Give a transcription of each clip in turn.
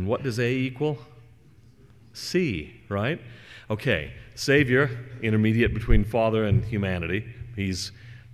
And what does A equal? C, right? Okay, Savior, intermediate between Father and humanity. He's,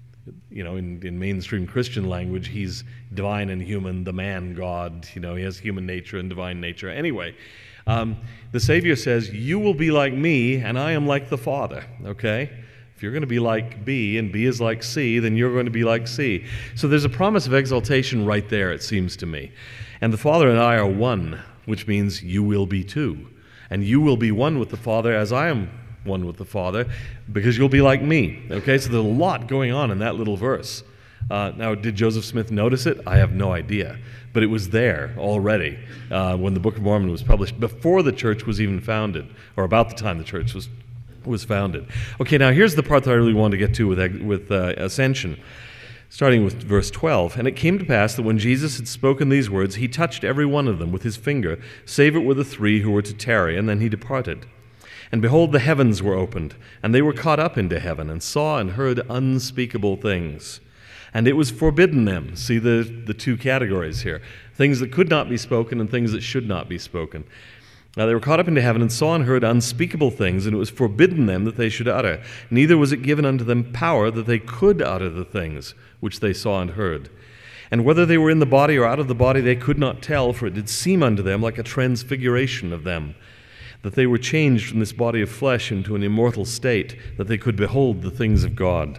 in mainstream Christian language, he's divine and human, the man God. He has human nature and divine nature. Anyway, the Savior says, you will be like me, and I am like the Father, okay? If you're going to be like B, and B is like C, then you're going to be like C. So there's a promise of exaltation right there, it seems to me. And the Father and I are one, which means you will be too. And you will be one with the Father as I am one with the Father, because you'll be like me. Okay, so there's a lot going on in that little verse. Now, did Joseph Smith notice it? I have no idea. But it was there already when the Book of Mormon was published, before the church was even founded, or about the time the church was founded. Okay, now here's the part that I really want to get to with Ascension. Starting with verse 12. And it came to pass that when Jesus had spoken these words, he touched every one of them with his finger, save it were the 3 who were to tarry, and then he departed. And behold, the heavens were opened, and they were caught up into heaven, and saw and heard unspeakable things. And it was forbidden them. See the 2 categories here. Things that could not be spoken and things that should not be spoken. Now they were caught up into heaven and saw and heard unspeakable things, and it was forbidden them that they should utter. Neither was it given unto them power that they could utter the things which they saw and heard. And whether they were in the body or out of the body they could not tell, for it did seem unto them like a transfiguration of them, that they were changed from this body of flesh into an immortal state, that they could behold the things of God.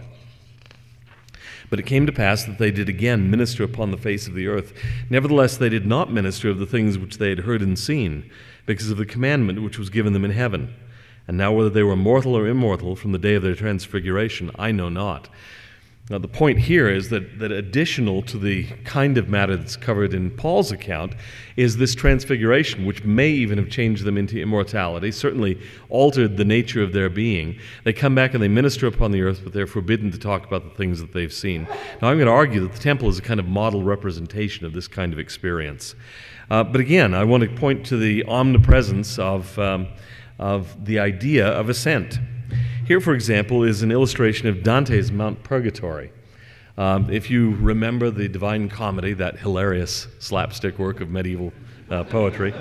But it came to pass that they did again minister upon the face of the earth. Nevertheless they did not minister of the things which they had heard and seen, because of the commandment which was given them in heaven. And now whether they were mortal or immortal from the day of their transfiguration, I know not. Now the point here is that additional to the kind of matter that's covered in Paul's account is this transfiguration, which may even have changed them into immortality, certainly altered the nature of their being. They come back and they minister upon the earth, but they're forbidden to talk about the things that they've seen. Now I'm going to argue that the temple is a kind of model representation of this kind of experience. But again, I want to point to the omnipresence of the idea of ascent. Here, for example, is an illustration of Dante's Mount Purgatory. If you remember the Divine Comedy, that hilarious slapstick work of medieval poetry,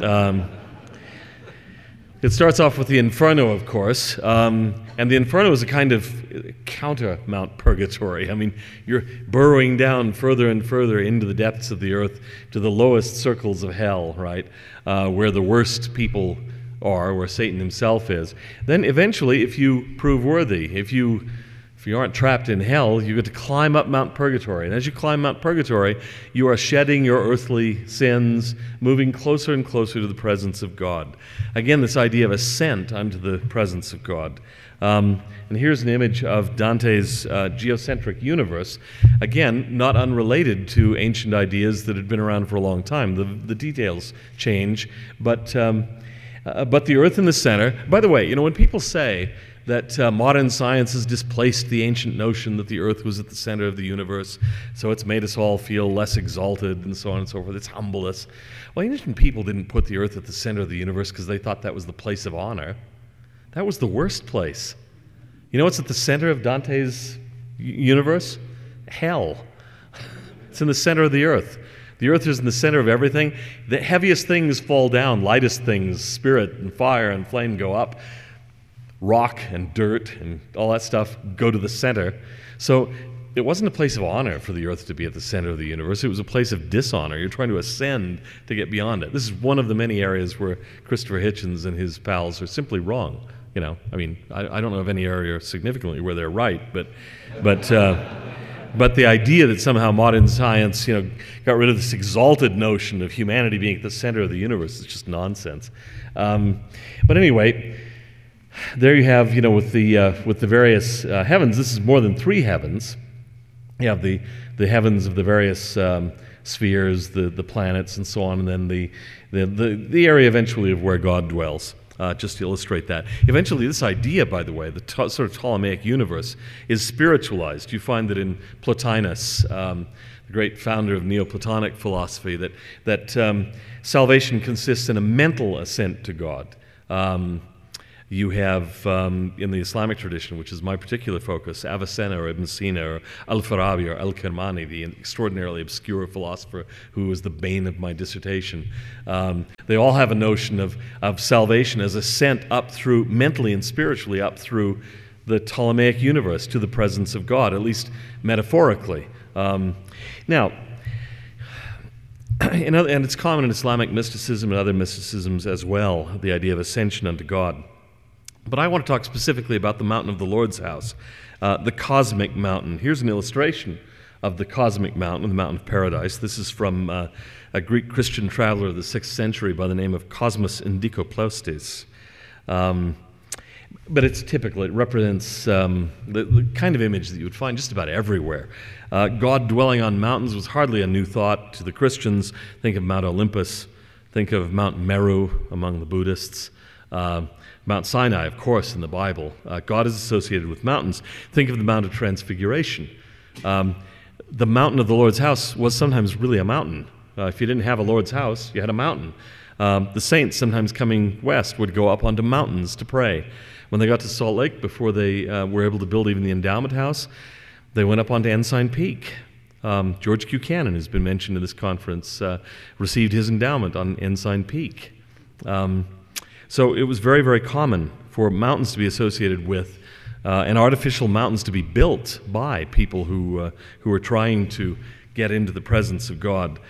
it starts off with the Inferno, of course, and the Inferno is a kind of counter Mount Purgatory. I mean, you're burrowing down further and further into the depths of the earth to the lowest circles of hell, right, where the worst people are, where Satan himself is. Then eventually, if you prove worthy, if you aren't trapped in hell, you get to climb up Mount Purgatory. And as you climb Mount Purgatory, you are shedding your earthly sins, moving closer and closer to the presence of God. Again, this idea of ascent unto the presence of God. And here's an image of Dante's geocentric universe. Again, not unrelated to ancient ideas that had been around for a long time. The details change, but the earth in the center. By the way, when people say that modern science has displaced the ancient notion that the earth was at the center of the universe, so it's made us all feel less exalted and so on and so forth, it's humbled us. Well, ancient people didn't put the earth at the center of the universe because they thought that was the place of honor. That was the worst place. You know what's at the center of Dante's universe? Hell. It's in the center of the earth. The earth is in the center of everything. The heaviest things fall down, lightest things, spirit and fire and flame go up. Rock and dirt and all that stuff go to the center. So it wasn't a place of honor for the earth to be at the center of the universe. It was a place of dishonor. You're trying to ascend to get beyond it. This is one of the many areas where Christopher Hitchens and his pals are simply wrong. I don't know of any area significantly where they're right, but the idea that somehow modern science, got rid of this exalted notion of humanity being at the center of the universe is just nonsense. But anyway, there you have, with the various heavens. This is more than 3 heavens. You have the heavens of the various spheres, the planets, and so on, and then the area eventually of where God dwells. Just to illustrate that. Eventually, this idea, by the way, the sort of Ptolemaic universe, is spiritualized. You find that in Plotinus, the great founder of Neoplatonic philosophy, that salvation consists in a mental ascent to God. You have, in the Islamic tradition, which is my particular focus, Avicenna or Ibn Sina or Al-Farabi or Al-Kirmani, the extraordinarily obscure philosopher who was the bane of my dissertation. They all have a notion of salvation as ascent up through, mentally and spiritually, up through the Ptolemaic universe to the presence of God, at least metaphorically. Now, and it's common in Islamic mysticism and other mysticisms as well, the idea of ascension unto God. But I want to talk specifically about the mountain of the Lord's house, the cosmic mountain. Here's an illustration of the cosmic mountain, the mountain of paradise. This is from a Greek Christian traveler of the 6th century by the name of Cosmas Indikoplaustes. But it's typical. It represents the kind of image that you would find just about everywhere. God dwelling on mountains was hardly a new thought to the Christians. Think of Mount Olympus. Think of Mount Meru among the Buddhists. Mount Sinai, of course, in the Bible. God is associated with mountains. Think of the Mount of Transfiguration. The mountain of the Lord's house was sometimes really a mountain. If you didn't have a Lord's house, you had a mountain. The saints, sometimes coming west, would go up onto mountains to pray. When they got to Salt Lake, before they were able to build even the endowment house, they went up onto Ensign Peak. George Buchanan, who's been mentioned in this conference, received his endowment on Ensign Peak. So it was very, very common for mountains to be associated with, and artificial mountains to be built by people who were trying to get into the presence of God.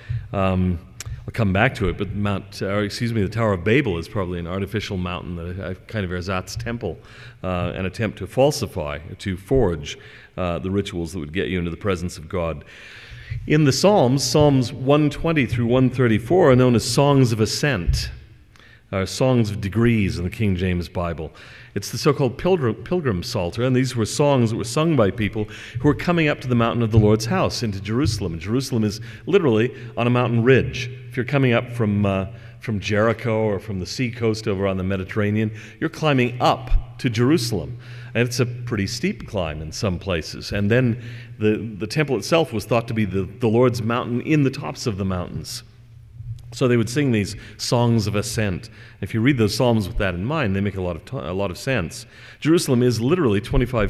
I'll come back to it, but the Tower of Babel is probably an artificial mountain, a kind of ersatz temple, an attempt to falsify, to forge the rituals that would get you into the presence of God. In the Psalms, Psalms 120 through 134 are known as songs of ascent, songs of degrees in the King James Bible. It's the so-called pilgrim psalter, and these were songs that were sung by people who were coming up to the mountain of the Lord's house into Jerusalem. And Jerusalem is literally on a mountain ridge. If you're coming up from Jericho or from the sea coast over on the Mediterranean, you're climbing up to Jerusalem. And it's a pretty steep climb in some places. And then the temple itself was thought to be the Lord's mountain in the tops of the mountains. So they would sing these songs of ascent. If you read those psalms with that in mind, they make a lot of sense. Jerusalem is literally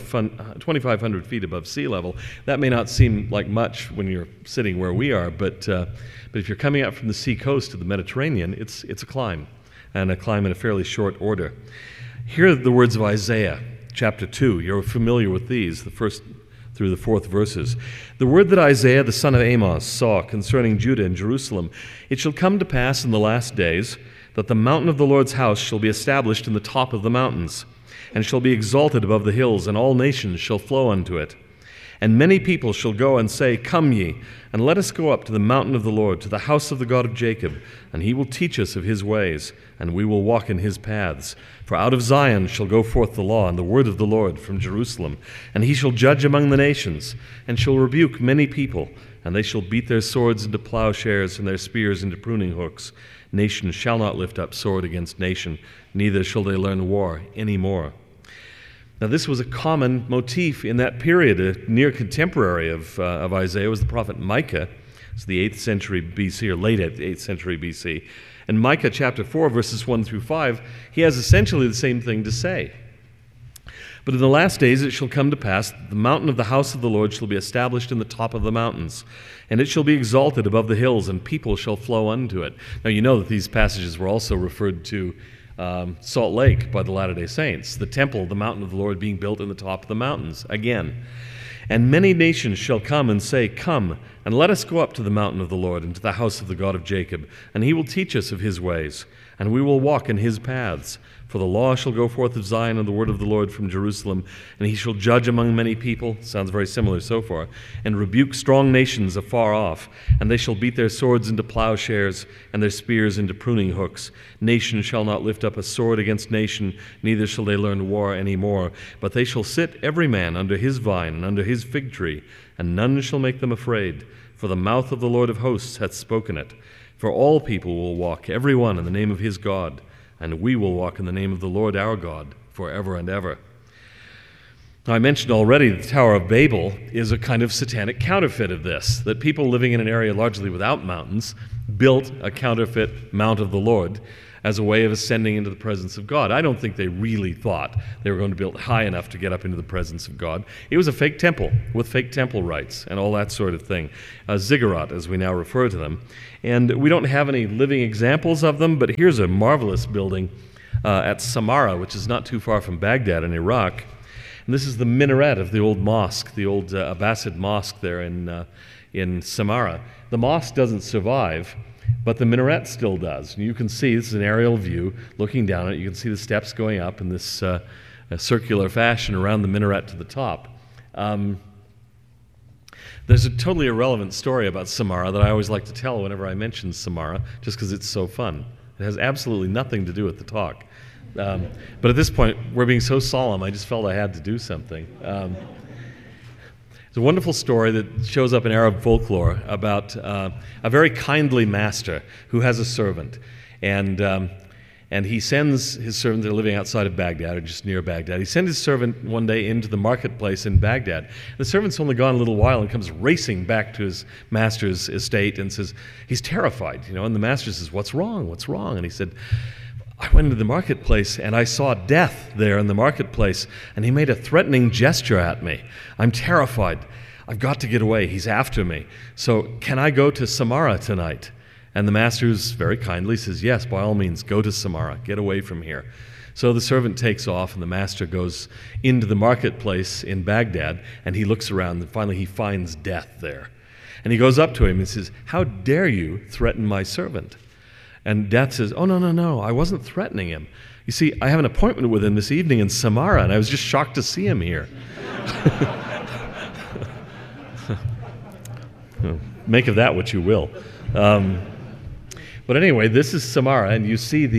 2,500 feet above sea level. That may not seem like much when you're sitting where we are, but if you're coming up from the sea coast to the Mediterranean, it's a climb, and a climb in a fairly short order. Here are the words of Isaiah, chapter 2. You're familiar with these, the first through the 4th verses. The word that Isaiah the son of Amos saw concerning Judah and Jerusalem: it shall come to pass in the last days that the mountain of the Lord's house shall be established in the top of the mountains, and shall be exalted above the hills, and all nations shall flow unto it. And many people shall go and say, Come ye, and let us go up to the mountain of the Lord, to the house of the God of Jacob, and he will teach us of his ways, and we will walk in his paths. For out of Zion shall go forth the law and the word of the Lord from Jerusalem. And he shall judge among the nations, and shall rebuke many people, and they shall beat their swords into plowshares and their spears into pruning hooks. Nation shall not lift up sword against nation, neither shall they learn war any more. Now, this was a common motif in that period. A near contemporary of Isaiah was the prophet Micah. It's the 8th century BC, or late 8th century BC. And Micah chapter 4, verses 1 through 5, he has essentially the same thing to say. But in the last days it shall come to pass that the mountain of the house of the Lord shall be established in the top of the mountains, and it shall be exalted above the hills, and people shall flow unto it. Now, you know that these passages were also referred to Salt Lake by the Latter-day Saints, the temple, the mountain of the Lord, being built in the top of the mountains again. And many nations shall come and say, Come, and let us go up to the mountain of the Lord, and to the house of the God of Jacob, and he will teach us of his ways, and we will walk in his paths. For the law shall go forth of Zion, and the word of the Lord from Jerusalem, and he shall judge among many people, sounds very similar so far, and rebuke strong nations afar off, and they shall beat their swords into plowshares, and their spears into pruning hooks. Nation shall not lift up a sword against nation, neither shall they learn war any more, but they shall sit every man under his vine and under his fig tree, and none shall make them afraid, for the mouth of the Lord of hosts hath spoken it. For all people will walk, every one in the name of his God, and we will walk in the name of the Lord our God forever and ever. Now, I mentioned already the Tower of Babel is a kind of satanic counterfeit of this, that people living in an area largely without mountains built a counterfeit Mount of the Lord as a way of ascending into the presence of God. I don't think they really thought they were going to build high enough to get up into the presence of God. It was a fake temple with fake temple rites and all that sort of thing. Ziggurat, as we now refer to them. And we don't have any living examples of them, but here's a marvelous building at Samarra, which is not too far from Baghdad in Iraq. And this is the minaret of the old mosque, the old Abbasid mosque there in Samarra. The mosque doesn't survive, but the minaret still does. And you can see, this is an aerial view, looking down it, you can see the steps going up in this circular fashion around the minaret to the top. There's a totally irrelevant story about Samarra that I always like to tell whenever I mention Samarra, just because it's so fun. It has absolutely nothing to do with the talk. But at this point, we're being so solemn, I just felt I had to do something. It's a wonderful story that shows up in Arab folklore about a very kindly master who has a servant. And he sends his servant, they're living outside of Baghdad, or just near Baghdad. He sends his servant one day into the marketplace in Baghdad. The servant's only gone a little while and comes racing back to his master's estate and says, he's terrified, and the master says, what's wrong? What's wrong? And he said, I went into the marketplace and I saw death there in the marketplace, and he made a threatening gesture at me. I'm terrified. I've got to get away. He's after me. So can I go to Samarra tonight? And the master very kindly says, yes, by all means, go to Samarra. Get away from here. So the servant takes off, and the master goes into the marketplace in Baghdad, and he looks around, and finally he finds death there. And he goes up to him and says, how dare you threaten my servant? And Death says, oh, no, I wasn't threatening him. You see, I have an appointment with him this evening in Samarra, and I was just shocked to see him here. Make of that what you will. But anyway, this is Samarra, and you see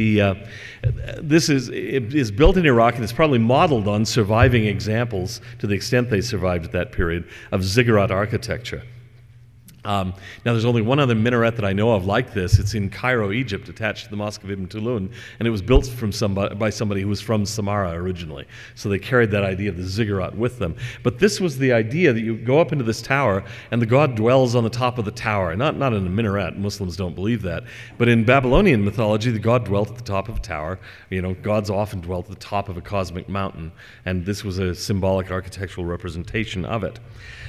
this is built in Iraq, and it's probably modeled on surviving examples, to the extent they survived at that period, of ziggurat architecture. Now, there's only one other minaret that I know of like this. It's in Cairo, Egypt, attached to the Mosque of Ibn Tulun, and it was built by somebody who was from Samarra originally. So they carried that idea of the ziggurat with them. But this was the idea that you go up into this tower, and the god dwells on the top of the tower. Not in a minaret. Muslims don't believe that. But in Babylonian mythology, the god dwelt at the top of a tower. Gods often dwelt at the top of a cosmic mountain, and this was a symbolic architectural representation of it.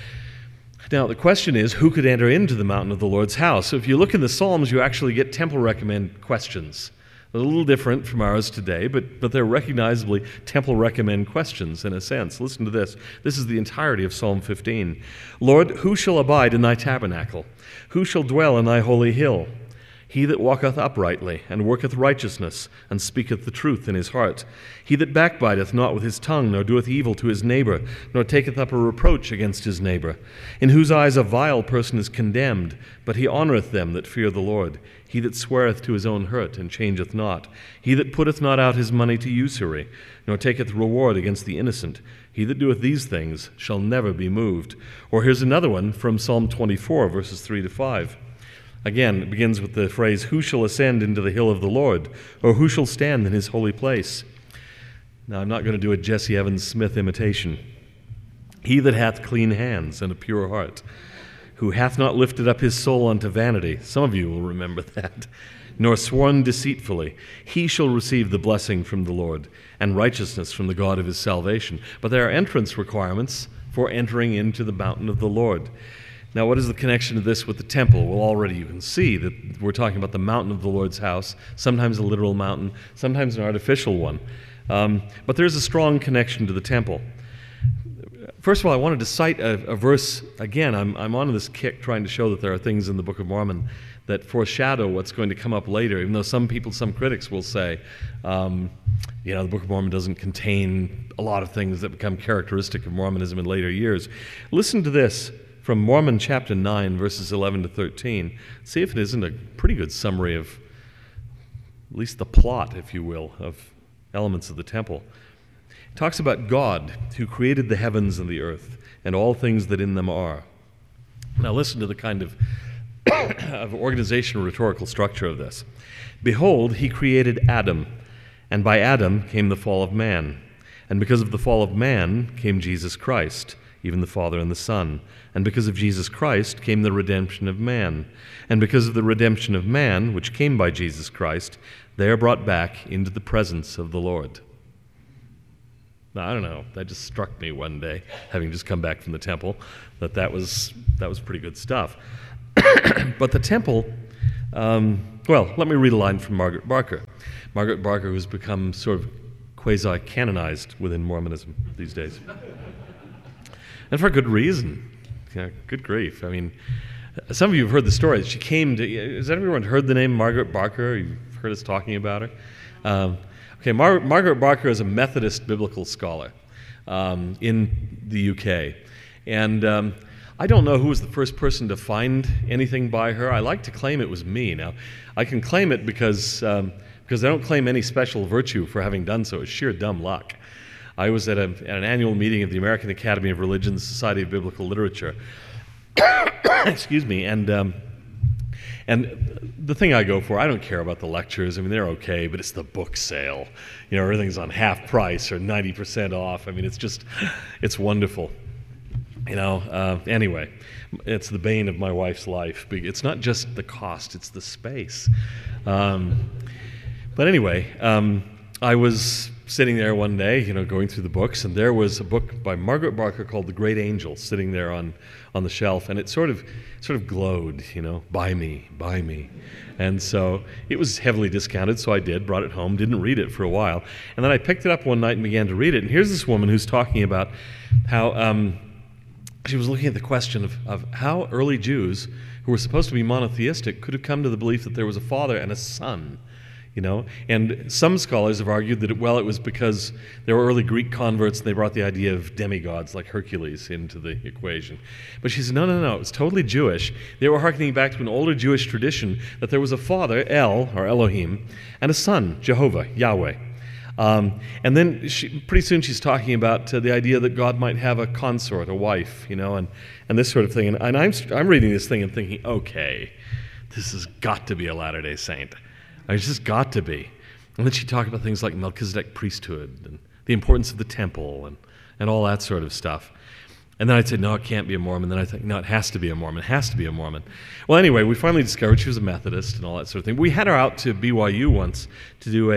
Now, the question is, who could enter into the mountain of the Lord's house? So if you look in the Psalms, you actually get temple recommend questions. They're a little different from ours today, but they're recognizably temple recommend questions in a sense. Listen to this. This is the entirety of Psalm 15. Lord, who shall abide in thy tabernacle? Who shall dwell in thy holy hill? He that walketh uprightly, and worketh righteousness, and speaketh the truth in his heart. He that backbiteth not with his tongue, nor doeth evil to his neighbor, nor taketh up a reproach against his neighbor, in whose eyes a vile person is condemned, but he honoureth them that fear the Lord. He that sweareth to his own hurt, and changeth not. He that putteth not out his money to usury, nor taketh reward against the innocent. He that doeth these things shall never be moved. Or here's another one from Psalm 24, verses 3 to 5. Again, it begins with the phrase, who shall ascend into the hill of the Lord, or who shall stand in his holy place? Now, I'm not going to do a Jesse Evans Smith imitation. He that hath clean hands and a pure heart, who hath not lifted up his soul unto vanity, some of you will remember that, nor sworn deceitfully, he shall receive the blessing from the Lord, and righteousness from the God of his salvation. But there are entrance requirements for entering into the mountain of the Lord. Now, what is the connection of this with the temple? Well, already you can see that we're talking about the mountain of the Lord's house, sometimes a literal mountain, sometimes an artificial one. But there's a strong connection to the temple. First of all, I wanted to cite a verse. Again, I'm on this kick trying to show that there are things in the Book of Mormon that foreshadow what's going to come up later, even though some critics will say, the Book of Mormon doesn't contain a lot of things that become characteristic of Mormonism in later years. Listen to this. From Mormon chapter 9, verses 11 to 13. See if it isn't a pretty good summary of at least the plot, if you will, of elements of the temple. It talks about God who created the heavens and the earth and all things that in them are. Now listen to the kind of organizational rhetorical structure of this. Behold, he created Adam, and by Adam came the fall of man. And because of the fall of man came Jesus Christ. even the Father and the Son. And because of Jesus Christ came the redemption of man. And because of the redemption of man, which came by Jesus Christ, they are brought back into the presence of the Lord. Now, I don't know, that just struck me one day, having just come back from the temple, that was pretty good stuff. But the temple, well, let me read a line from Margaret Barker. Margaret Barker, who's become sort of quasi-canonized within Mormonism these days. And for good reason. Good grief. I mean, some of you have heard the story. She came to, has anyone heard the name Margaret Barker? You've heard us talking about her? Okay, Margaret Barker is a Methodist biblical scholar in the UK. And I don't know who was the first person to find anything by her. I like to claim it was me. Now, I can claim it because I don't claim any special virtue for having done so. It's sheer dumb luck. I was at an annual meeting of the American Academy of Religion, the Society of Biblical Literature. Excuse me, and the thing I go for, I don't care about the lectures. I mean, they're okay, but it's the book sale. You know, everything's on half price or 90% off. I mean, it's wonderful. You know, anyway, it's the bane of my wife's life. It's not just the cost, it's the space. But anyway, I was sitting there one day, you know, going through the books, and there was a book by Margaret Barker called The Great Angel sitting there on the shelf, and it sort of glowed, you know, buy me. And so it was heavily discounted, so I brought it home, didn't read it for a while, and then I picked it up one night and began to read it, and here's this woman who's talking about how she was looking at the question of how early Jews, who were supposed to be monotheistic, could have come to the belief that there was a father and a son. You know, and some scholars have argued that, it was because there were early Greek converts and they brought the idea of demigods like Hercules into the equation. But she said, no, it was totally Jewish. They were hearkening back to an older Jewish tradition that there was a father, El, or Elohim, and a son, Jehovah, Yahweh. And then pretty soon she's talking about the idea that God might have a consort, a wife, you know, and this sort of thing. And I'm reading this thing and thinking, okay, this has got to be a Latter-day Saint. It's just got to be. And then she talked about things like Melchizedek priesthood and the importance of the temple and all that sort of stuff. And then I'd say, no, it can't be a Mormon. Then I'd think, no, it has to be a Mormon. It has to be a Mormon. Well, anyway, we finally discovered she was a Methodist and all that sort of thing. We had her out to BYU once to do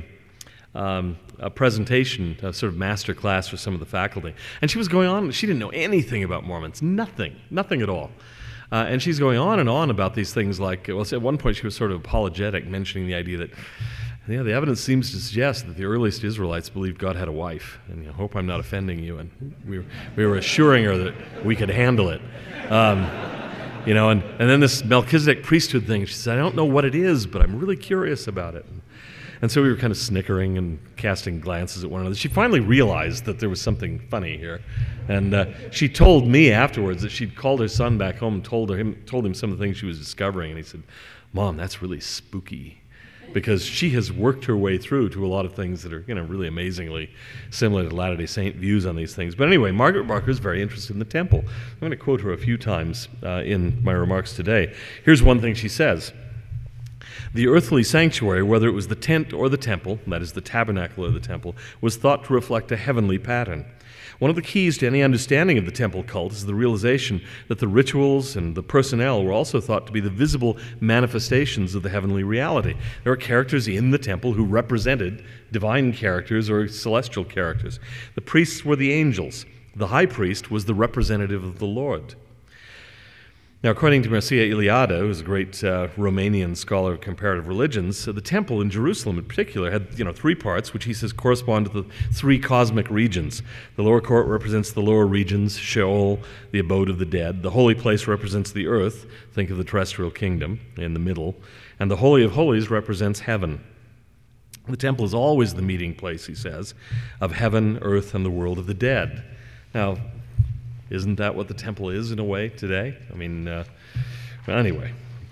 a presentation, a sort of master class for some of the faculty. And she was going on, she didn't know anything about Mormons, nothing at all. And she's going on and on about these things like, well, at one point she was sort of apologetic, mentioning the idea that, yeah, the evidence seems to suggest that the earliest Israelites believed God had a wife. And I hope I'm not offending you. And we were assuring her that we could handle it. You know, and then this Melchizedek priesthood thing, she said, I don't know what it is, but I'm really curious about it. And so we were kind of snickering and casting glances at one another. She finally realized that there was something funny here. And she told me afterwards that she'd called her son back home and told him some of the things she was discovering. And he said, Mom, that's really spooky. Because she has worked her way through to a lot of things that are, you know, really amazingly similar to Latter-day Saint views on these things. But anyway, Margaret Barker is very interested in the temple. I'm going to quote her a few times in my remarks today. Here's one thing she says. The earthly sanctuary, whether it was the tent or the temple, that is the tabernacle or the temple, was thought to reflect a heavenly pattern. One of the keys to any understanding of the temple cult is the realization that the rituals and the personnel were also thought to be the visible manifestations of the heavenly reality. There were characters in the temple who represented divine characters or celestial characters. The priests were the angels. The high priest was the representative of the Lord. Now, according to Mircea Eliade, who's a great Romanian scholar of comparative religions, the temple in Jerusalem in particular had, three parts, which he says correspond to the three cosmic regions. The lower court represents the lower regions, Sheol, the abode of the dead. The holy place represents the earth, think of the terrestrial kingdom in the middle. And the Holy of Holies represents heaven. The temple is always the meeting place, he says, of heaven, earth, and the world of the dead. Now, isn't that what the temple is in a way today? I mean, anyway.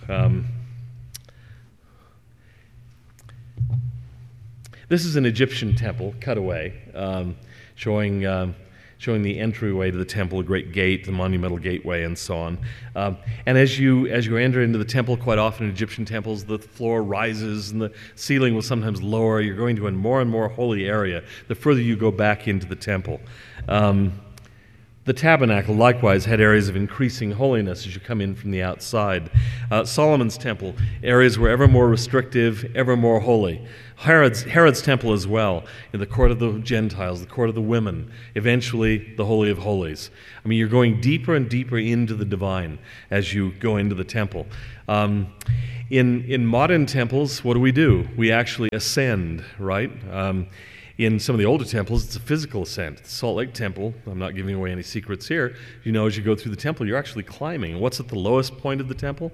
This is an Egyptian temple, cutaway, showing the entryway to the temple, a great gate, the monumental gateway, and so on. And as you enter into the temple, quite often in Egyptian temples, the floor rises and the ceiling will sometimes lower. You're going to a more and more holy area the further you go back into the temple. The tabernacle likewise had areas of increasing holiness as you come in from the outside. Solomon's temple, areas were ever more restrictive, ever more holy. Herod's temple as well, in the court of the Gentiles, the court of the women, eventually the Holy of Holies. I mean, you're going deeper and deeper into the divine as you go into the temple. In modern temples, what do? We actually ascend, right? In some of the older temples, it's a physical ascent. The Salt Lake Temple, I'm not giving away any secrets here, as you go through the temple, you're actually climbing. What's at the lowest point of the temple?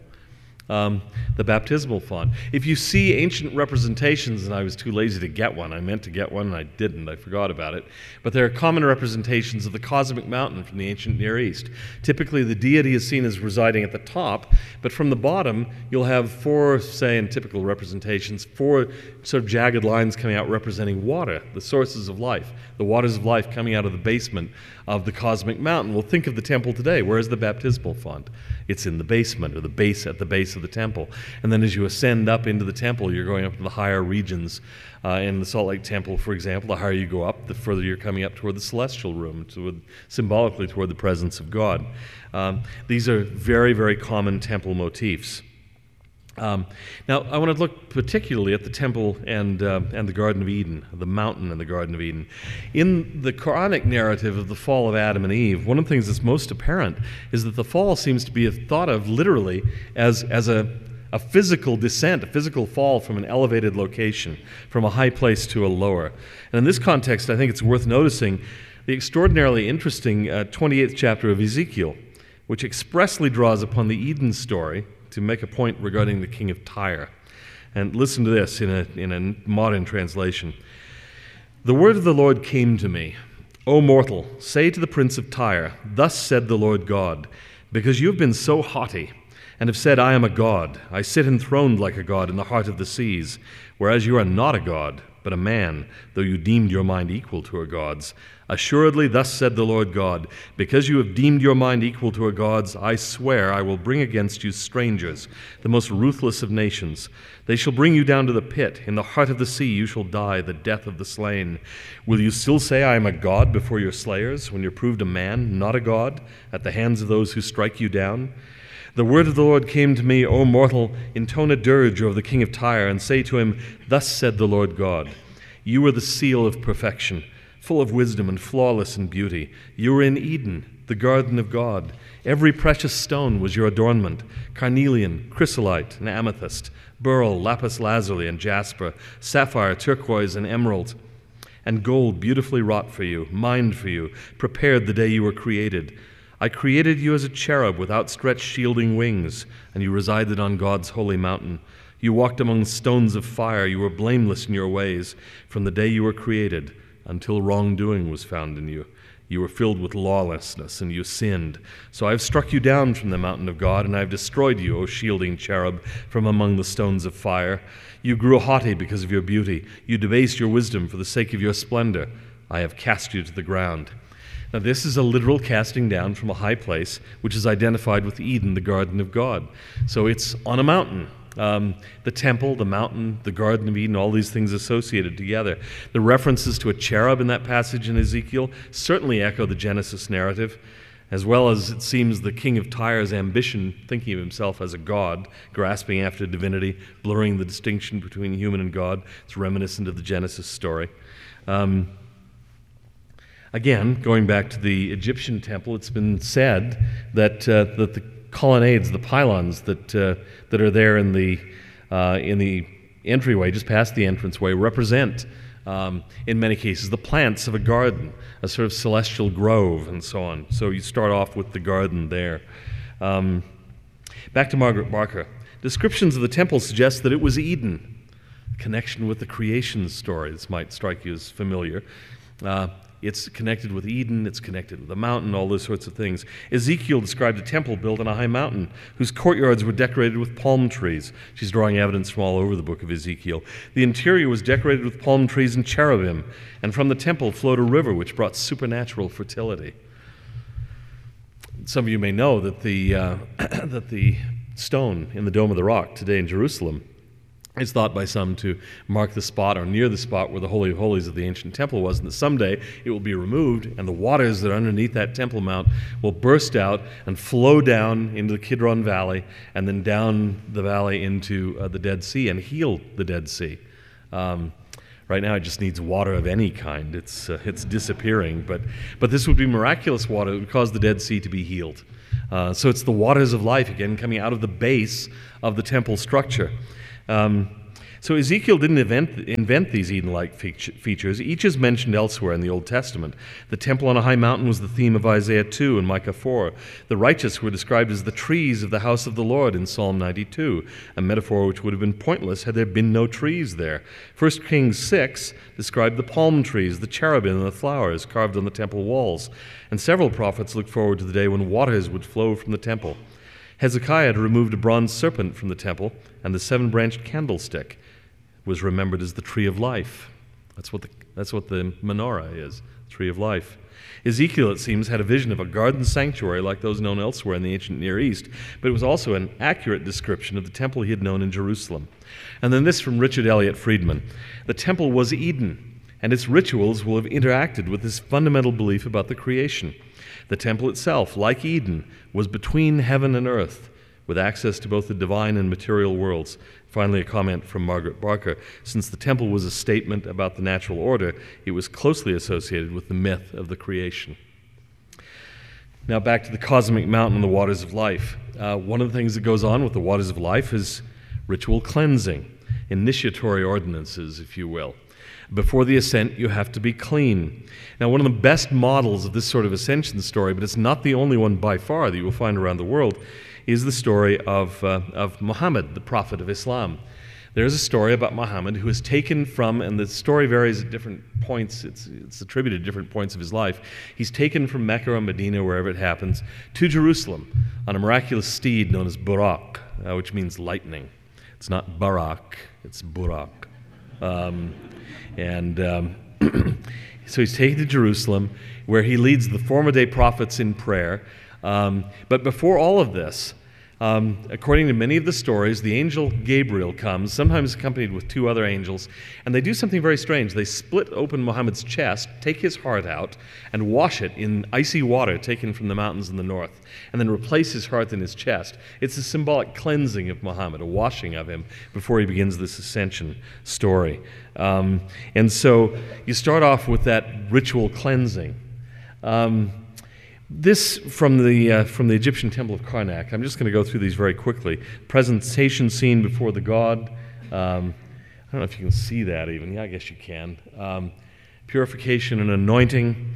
The baptismal font. If you see ancient representations, and I was too lazy to get one, I meant to get one and I didn't, I forgot about it, but there are common representations of the cosmic mountain from the ancient Near East. Typically the deity is seen as residing at the top, but from the bottom you'll have four, say in typical representations, four sort of jagged lines coming out representing water, the sources of life, the waters of life coming out of the basement of the cosmic mountain. Well, think of the temple today. Where's the baptismal font? It's in the basement, or at the base of the temple. And then as you ascend up into the temple, you're going up to the higher regions. In the Salt Lake Temple, for example, the higher you go up, the further you're coming up toward the celestial room, symbolically toward the presence of God. These are very, very common temple motifs. Now, I want to look particularly at the temple and the Garden of Eden, the mountain and the Garden of Eden. In the Quranic narrative of the fall of Adam and Eve, one of the things that's most apparent is that the fall seems to be thought of literally as a physical descent, a physical fall from an elevated location, from a high place to a lower. And in this context, I think it's worth noticing the extraordinarily interesting 28th chapter of Ezekiel, which expressly draws upon the Eden story to make a point regarding the king of Tyre. And listen to this in a modern translation. The word of the Lord came to me, O mortal, say to the prince of Tyre, thus said the Lord God, because you have been so haughty, and have said, I am a god, I sit enthroned like a god in the heart of the seas, whereas you are not a god, but a man, though you deemed your mind equal to a god's. Assuredly, thus said the Lord God, because you have deemed your mind equal to a god's, I swear I will bring against you strangers, the most ruthless of nations. They shall bring you down to the pit. In the heart of the sea you shall die, the death of the slain. Will you still say I am a god before your slayers, when you're proved a man, not a god, at the hands of those who strike you down? The word of the Lord came to me, O mortal, intone a dirge over the king of Tyre, and say to him, thus said the Lord God, you are the seal of perfection, full of wisdom and flawless in beauty. You were in Eden, the garden of God. Every precious stone was your adornment, carnelian, chrysolite, and amethyst, beryl, lapis lazuli, and jasper, sapphire, turquoise, and emerald, and gold beautifully wrought for you, mined for you, prepared the day you were created. I created you as a cherub with outstretched shielding wings, and you resided on God's holy mountain. You walked among stones of fire. You were blameless in your ways from the day you were created until wrongdoing was found in you. You were filled with lawlessness, and you sinned. So I have struck you down from the mountain of God, and I have destroyed you, O shielding cherub, from among the stones of fire. You grew haughty because of your beauty. You debased your wisdom for the sake of your splendor. I have cast you to the ground. Now, this is a literal casting down from a high place, which is identified with Eden, the garden of God. So it's on a mountain. The temple, the mountain, the Garden of Eden, all these things associated together. The references to a cherub in that passage in Ezekiel certainly echo the Genesis narrative, as well as it seems the king of Tyre's ambition, thinking of himself as a god, grasping after divinity, blurring the distinction between human and God. It's reminiscent of the Genesis story. Again, going back to the Egyptian temple, it's been said that the colonnades, the pylons that are there in the entryway, just past the entranceway, represent, in many cases, the plants of a garden, a sort of celestial grove, and so on. So you start off with the garden there. Back to Margaret Barker. Descriptions of the temple suggest that it was Eden. Connection with the creation story. This might strike you as familiar. It's connected with Eden, it's connected with the mountain, all those sorts of things. Ezekiel described a temple built on a high mountain whose courtyards were decorated with palm trees. She's drawing evidence from all over the book of Ezekiel. The interior was decorated with palm trees and cherubim, and from the temple flowed a river which brought supernatural fertility. Some of you may know that the stone in the Dome of the Rock today in Jerusalem It's thought by some to mark the spot or near the spot where the Holy of Holies of the ancient temple was, and that someday it will be removed, and the waters that are underneath that Temple Mount will burst out and flow down into the Kidron Valley, and then down the valley into the Dead Sea and heal the Dead Sea. Right now, it just needs water of any kind. It's disappearing, but this would be miraculous water that would cause the Dead Sea to be healed. So it's the waters of life again coming out of the base of the temple structure. So Ezekiel didn't invent these Eden-like features. Each is mentioned elsewhere in the Old Testament. The temple on a high mountain was the theme of Isaiah 2 and Micah 4. The righteous were described as the trees of the house of the Lord in Psalm 92, a metaphor which would have been pointless had there been no trees there. 1 Kings 6 described the palm trees, the cherubim, and the flowers carved on the temple walls. And several prophets looked forward to the day when waters would flow from the temple. Hezekiah had removed a bronze serpent from the temple, and the seven-branched candlestick was remembered as the tree of life. That's what the menorah is, tree of life. Ezekiel, it seems, had a vision of a garden sanctuary like those known elsewhere in the ancient Near East, but it was also an accurate description of the temple he had known in Jerusalem. And then this from Richard Elliott Friedman. The temple was Eden, and its rituals will have interacted with this fundamental belief about the creation. The temple itself, like Eden, was between heaven and earth, with access to both the divine and material worlds. Finally, a comment from Margaret Barker. Since the temple was a statement about the natural order, it was closely associated with the myth of the creation. Now back to the cosmic mountain and the waters of life. One of the things that goes on with the waters of life is ritual cleansing, initiatory ordinances, if you will. Before the ascent, you have to be clean. Now, one of the best models of this sort of ascension story, but it's not the only one by far that you will find around the world, is the story of Muhammad, the prophet of Islam. There's a story about Muhammad who is taken from, and the story varies at different points, it's attributed at different points of his life. He's taken from Mecca or Medina, wherever it happens, to Jerusalem on a miraculous steed known as Burak, which means lightning. It's not Barak, it's Burak. So he's taken to Jerusalem, where he leads the former-day prophets in prayer. But before all of this, according to many of the stories, the angel Gabriel comes, sometimes accompanied with two other angels, and they do something very strange. They split open Muhammad's chest, take his heart out, and wash it in icy water taken from the mountains in the north, and then replace his heart in his chest. It's a symbolic cleansing of Muhammad, a washing of him before he begins this ascension story. And so you start off with that ritual cleansing. This from the Egyptian temple of Karnak. I'm just going to go through these very quickly. Presentation scene before the god. I don't know if you can see that even. Yeah, I guess you can. Purification and anointing.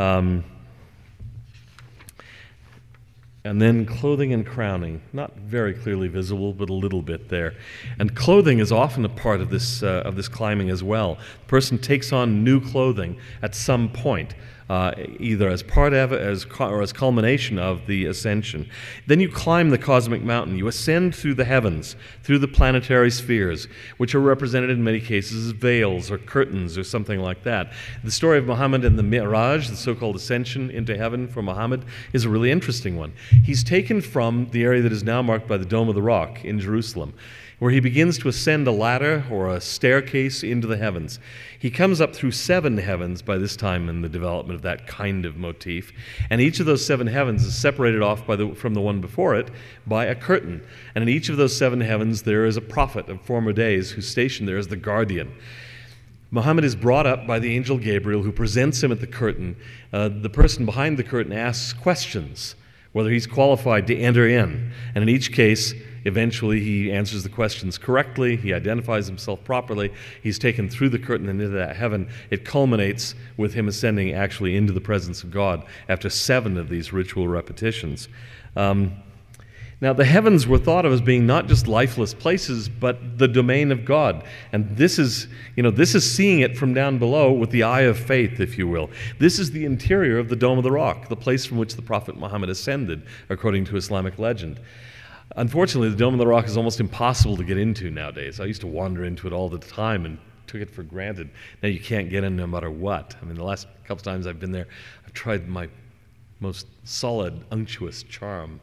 And then clothing and crowning. Not very clearly visible, but a little bit there. And clothing is often a part of this climbing as well. The person takes on new clothing at some point. Either as part of it or as culmination of the ascension. Then you climb the cosmic mountain. You ascend through the heavens, through the planetary spheres, which are represented in many cases as veils or curtains or something like that. The story of Muhammad and the Mi'raj, the so-called ascension into heaven for Muhammad, is a really interesting one. He's taken from the area that is now marked by the Dome of the Rock in Jerusalem, where he begins to ascend a ladder or a staircase into the heavens. He comes up through 7 heavens by this time in the development of that kind of motif, and each of those 7 heavens is separated off from the one before it by a curtain. And in each of those 7 heavens there is a prophet of former days who's stationed there as the guardian. Muhammad is brought up by the angel Gabriel, who presents him at the curtain. The person behind the curtain asks questions, whether he's qualified to enter in. And in each case, eventually he answers the questions correctly, he identifies himself properly, he's taken through the curtain and into that heaven. It culminates with him ascending actually into the presence of God after 7 of these ritual repetitions. Now, the heavens were thought of as being not just lifeless places, but the domain of God. And this is seeing it from down below with the eye of faith, if you will. This is the interior of the Dome of the Rock, the place from which the Prophet Muhammad ascended, according to Islamic legend. Unfortunately, the Dome of the Rock is almost impossible to get into nowadays. I used to wander into it all the time and took it for granted. Now you can't get in no matter what. I mean, the last couple times I've been there, I've tried my most solid, unctuous charm.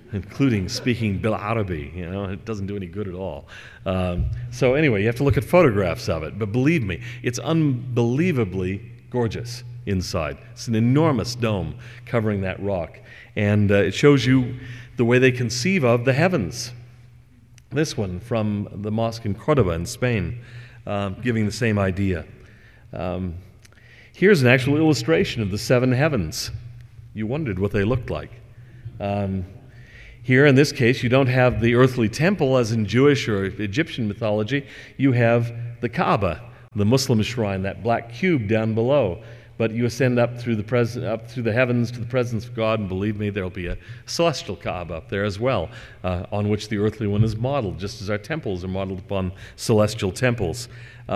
including speaking Bil Arabi. It doesn't do any good at all. So anyway, you have to look at photographs of it. But believe me, it's unbelievably gorgeous inside. It's an enormous dome covering that rock. And it shows you the way they conceive of the heavens. This one from the mosque in Cordoba in Spain, giving the same idea. Here's an actual illustration of the seven heavens. You wondered what they looked like. Here, in this case, you don't have the earthly temple as in Jewish or Egyptian mythology. You have the Kaaba, the Muslim shrine, that black cube down below. But you ascend up through the heavens to the presence of God, and believe me, there'll be a celestial Kaaba up there as well, on which the earthly one is modeled, just as our temples are modeled upon celestial temples.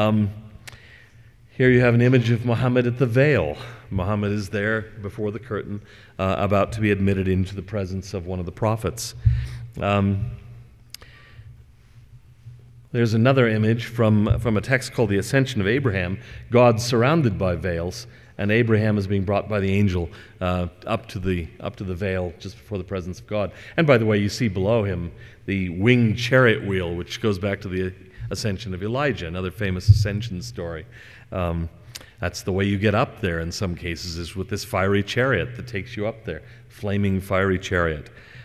Here you have an image of Muhammad at the veil. Muhammad is there before the curtain, about to be admitted into the presence of one of the prophets. There's another image from a text called the Ascension of Abraham. God surrounded by veils, and Abraham is being brought by the angel up to the veil just before the presence of God. And by the way, you see below him the winged chariot wheel, which goes back to the ascension of Elijah, another famous ascension story. That's the way you get up there in some cases, is with this fiery chariot that takes you up there, flaming fiery chariot.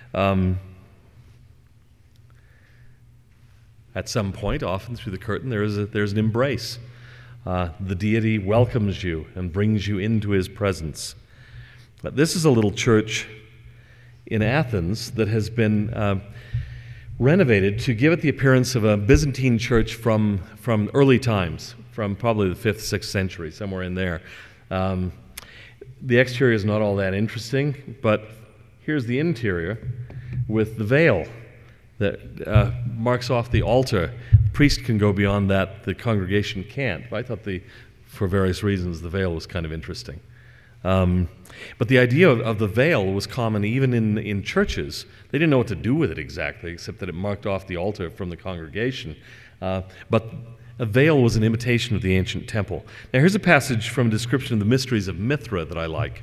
At some point, often through the curtain, there's an embrace. The deity welcomes you and brings you into his presence. But this is a little church in Athens that has been renovated to give it the appearance of a Byzantine church from early times, from probably the 5th, 6th century, somewhere in there. The exterior is not all that interesting, but here's the interior with the veil that marks off the altar. The priest can go beyond that, the congregation can't. But I thought, for various reasons, the veil was kind of interesting. But the idea of the veil was common even in churches. They didn't know what to do with it exactly, except that it marked off the altar from the congregation. But a veil was an imitation of the ancient temple. Now here's a passage from a description of the mysteries of Mithra that I like.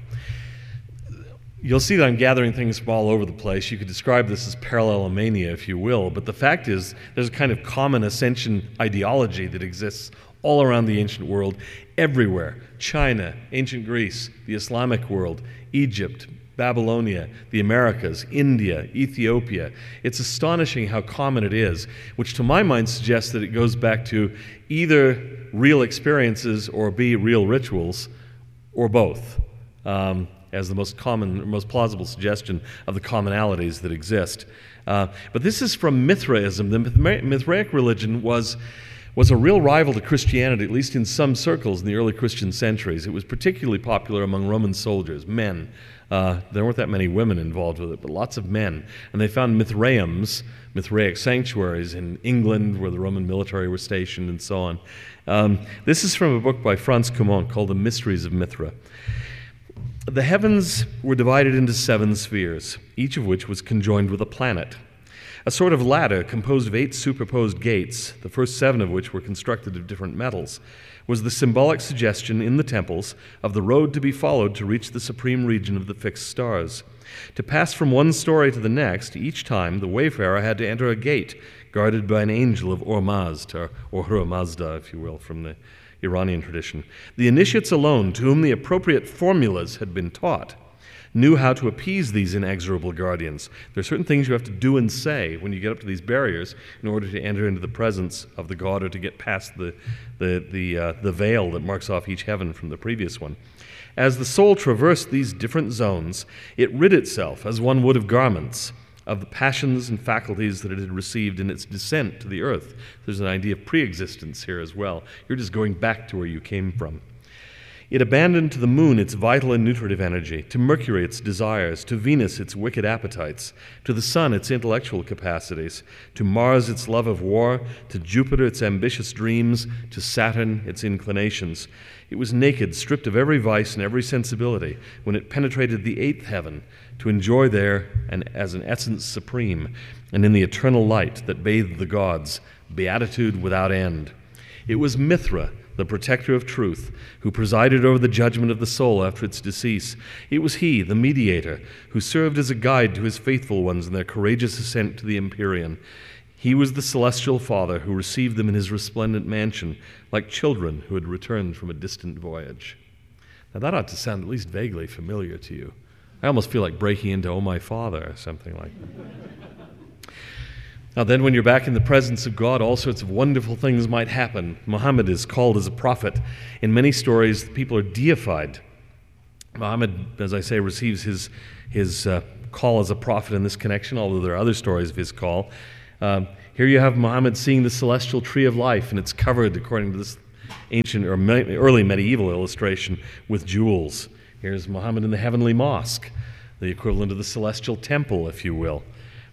You'll see that I'm gathering things from all over the place. You could describe this as parallelomania, if you will, but the fact is there's a kind of common ascension ideology that exists all around the ancient world, everywhere. China, ancient Greece, the Islamic world, Egypt, Babylonia, the Americas, India, Ethiopia. It's astonishing how common it is, which to my mind suggests that it goes back to either real experiences or B, real rituals, or both, as the most common, most plausible suggestion of the commonalities that exist. But this is from Mithraism. The Mithraic religion was a real rival to Christianity, at least in some circles in the early Christian centuries. It was particularly popular among Roman soldiers, men. There weren't that many women involved with it, but lots of men. And they found Mithraic sanctuaries in England, where the Roman military were stationed, and so on. This is from a book by Franz Cumont called The Mysteries of Mithra. The heavens were divided into 7 spheres, each of which was conjoined with a planet. A sort of ladder composed of 8 superposed gates, the first 7 of which were constructed of different metals, was the symbolic suggestion in the temples of the road to be followed to reach the supreme region of the fixed stars. To pass from one story to the next, each time the wayfarer had to enter a gate guarded by an angel of Ormazd, or Ahura Mazda, if you will, from the Iranian tradition. The initiates alone, to whom the appropriate formulas had been taught, knew how to appease these inexorable guardians. There are certain things you have to do and say when you get up to these barriers in order to enter into the presence of the god or to get past the veil that marks off each heaven from the previous one. As the soul traversed these different zones, it rid itself, as one would of garments, of the passions and faculties that it had received in its descent to the earth. There's an idea of pre-existence here as well. You're just going back to where you came from. It abandoned to the moon its vital and nutritive energy, to Mercury its desires, to Venus its wicked appetites, to the sun its intellectual capacities, to Mars its love of war, to Jupiter its ambitious dreams, to Saturn its inclinations. It was naked, stripped of every vice and every sensibility, when it penetrated the 8th heaven, to enjoy there and as an essence supreme, and in the eternal light that bathed the gods, beatitude without end. It was Mithra, the protector of truth, who presided over the judgment of the soul after its decease. It was he, the mediator, who served as a guide to his faithful ones in their courageous ascent to the Empyrean. He was the celestial Father who received them in his resplendent mansion, like children who had returned from a distant voyage. Now that ought to sound at least vaguely familiar to you. I almost feel like breaking into Oh My Father or something like that. Now then, when you're back in the presence of God, all sorts of wonderful things might happen. Muhammad is called as a prophet. In many stories, people are deified. Muhammad, as I say, receives his call as a prophet in this connection, although there are other stories of his call. Here you have Muhammad seeing the celestial tree of life, and it's covered, according to this ancient or early medieval illustration, with jewels. Here's Muhammad in the heavenly mosque, the equivalent of the celestial temple, if you will.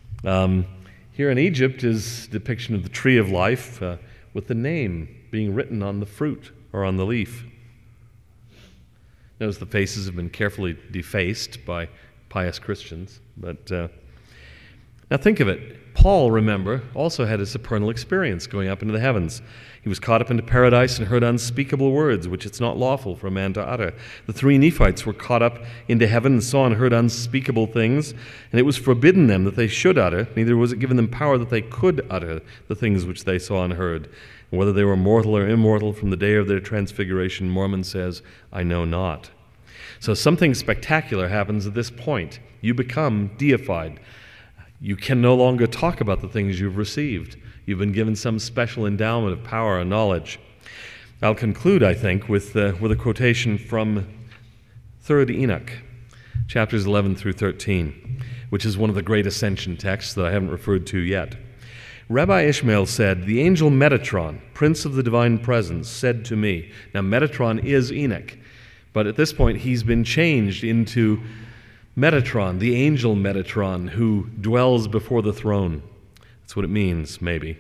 Here in Egypt is a depiction of the tree of life with the name being written on the fruit or on the leaf. Notice the faces have been carefully defaced by pious Christians. But now think of it. Paul, remember, also had a supernal experience going up into the heavens. He was caught up into paradise and heard unspeakable words, which it's not lawful for a man to utter. The three Nephites were caught up into heaven and saw and heard unspeakable things, and it was forbidden them that they should utter, neither was it given them power that they could utter the things which they saw and heard. And whether they were mortal or immortal from the day of their transfiguration, Mormon says, I know not. So something spectacular happens at this point. You become deified. You can no longer talk about the things you've received. You've been given some special endowment of power and knowledge. I'll conclude, I think, with a quotation from 3rd Enoch, chapters 11 through 13, which is one of the great ascension texts that I haven't referred to yet. Rabbi Ishmael said, the angel Metatron, prince of the divine presence, said to me. Now, Metatron is Enoch, but at this point he's been changed into Metatron, the angel Metatron, who dwells before the throne. That's what it means, maybe.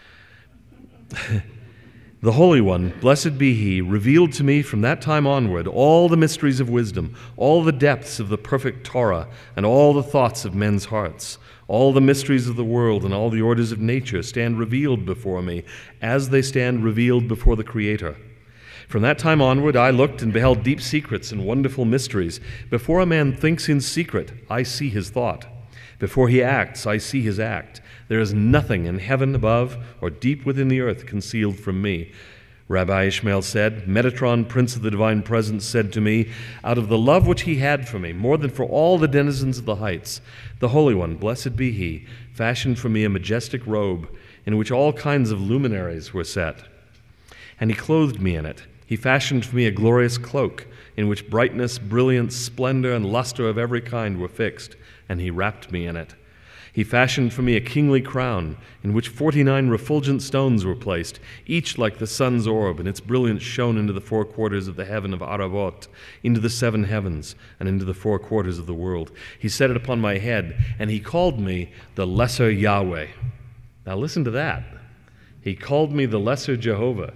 The Holy One, blessed be He, revealed to me from that time onward all the mysteries of wisdom, all the depths of the perfect Torah, and all the thoughts of men's hearts. All the mysteries of the world and all the orders of nature stand revealed before me, as they stand revealed before the Creator. From that time onward, I looked and beheld deep secrets and wonderful mysteries. Before a man thinks in secret, I see his thought. Before he acts, I see his act. There is nothing in heaven above or deep within the earth concealed from me. Rabbi Ishmael said, Metatron, prince of the divine presence, said to me, out of the love which he had for me, more than for all the denizens of the heights, the Holy One, blessed be He, fashioned for me a majestic robe in which all kinds of luminaries were set. And He clothed me in it. He fashioned for me a glorious cloak in which brightness, brilliance, splendor, and luster of every kind were fixed, and He wrapped me in it. He fashioned for me a kingly crown in which 49 refulgent stones were placed, each like the sun's orb, and its brilliance shone into the four quarters of the heaven of Aravot, into the seven heavens, and into the four quarters of the world. He set it upon my head, and He called me the Lesser Yahweh. Now listen to that. He called me the Lesser Jehovah.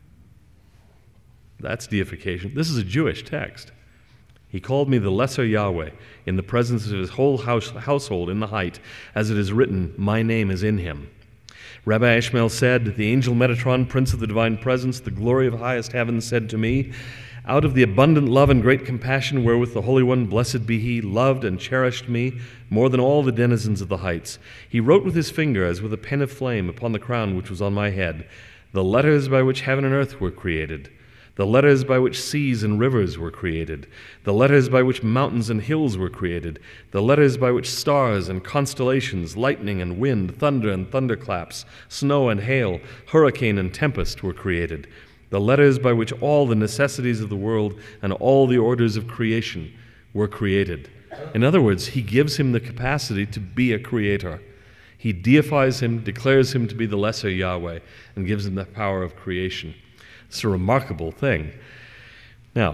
That's deification. This is a Jewish text. He called me the Lesser Yahweh in the presence of His whole household in the height, as it is written, my name is in Him. Rabbi Ishmael said, the angel Metatron, prince of the divine presence, the glory of highest heaven, said to me, out of the abundant love and great compassion wherewith the Holy One, blessed be He, loved and cherished me more than all the denizens of the heights, He wrote with His finger as with a pen of flame upon the crown which was on my head, the letters by which heaven and earth were created, the letters by which seas and rivers were created, the letters by which mountains and hills were created, the letters by which stars and constellations, lightning and wind, thunder and thunderclaps, snow and hail, hurricane and tempest were created, the letters by which all the necessities of the world and all the orders of creation were created. In other words, He gives him the capacity to be a creator. He deifies him, declares him to be the Lesser Yahweh, and gives him the power of creation. It's a remarkable thing. Now,